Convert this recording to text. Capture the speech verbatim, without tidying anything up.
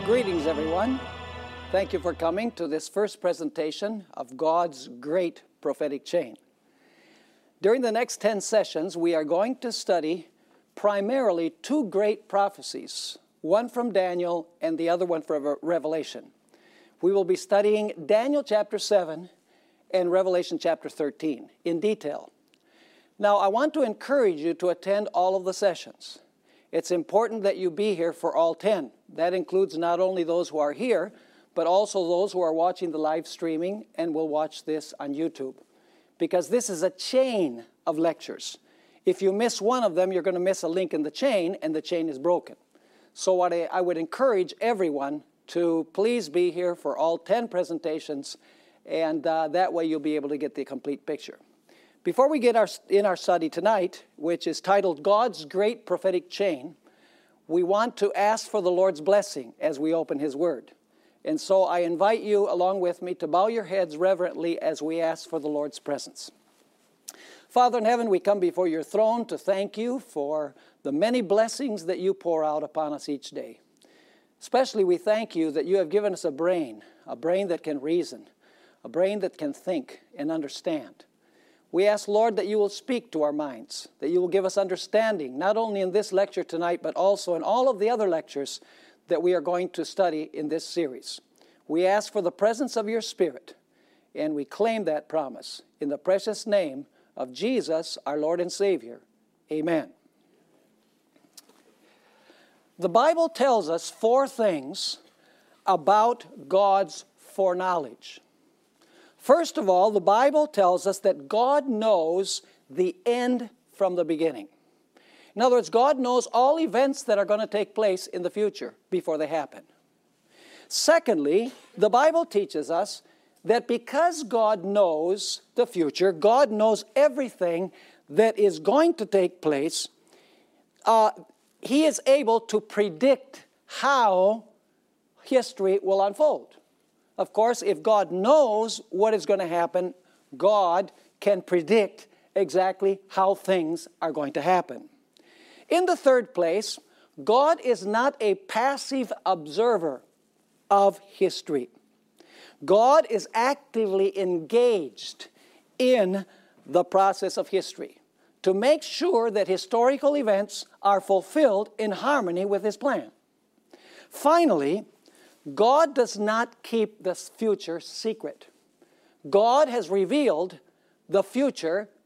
Greetings, everyone. Thank you for coming to this first presentation of God's Great Prophetic Chain. During the next ten sessions, we are going to study primarily two great prophecies, one from Daniel and the other one from Revelation. We will be studying Daniel chapter seven and Revelation chapter thirteen in detail. Now, I want to encourage you to attend all of the sessions. It's important that you be here for all ten. That includes not only those who are here, but also those who are watching the live streaming and will watch this on YouTube. Because this is a chain of lectures. If you miss one of them, you're going to miss a link in the chain, and the chain is broken. So what I, I would encourage everyone to please be here for all ten presentations, and uh, that way you'll be able to get the complete picture. Before we get our, in our study tonight, which is titled God's Great Prophetic Chain, we want to ask for the Lord's blessing as we open His Word. And so I invite you along with me to bow your heads reverently as we ask for the Lord's presence. Father in heaven, we come before your throne to thank you for the many blessings that you pour out upon us each day. Especially we thank you that you have given us a brain, a brain that can reason, a brain that can think and understand. We ask, Lord, that you will speak to our minds, that you will give us understanding, not only in this lecture tonight, but also in all of the other lectures that we are going to study in this series. We ask for the presence of your Spirit, and we claim that promise in the precious name of Jesus, our Lord and Savior. Amen. The Bible tells us four things about God's foreknowledge. First of all, the Bible tells us that God knows the end from the beginning. In other words, God knows all events that are going to take place in the future before they happen. Secondly, the Bible teaches us that because God knows the future, God knows everything that is going to take place, uh, He is able to predict how history will unfold. Of course, if God knows what is going to happen, God can predict exactly how things are going to happen. In the third place, God is not a passive observer of history. God is actively engaged in the process of history to make sure that historical events are fulfilled in harmony with His plan. Finally, God does not keep the future secret. God has revealed the future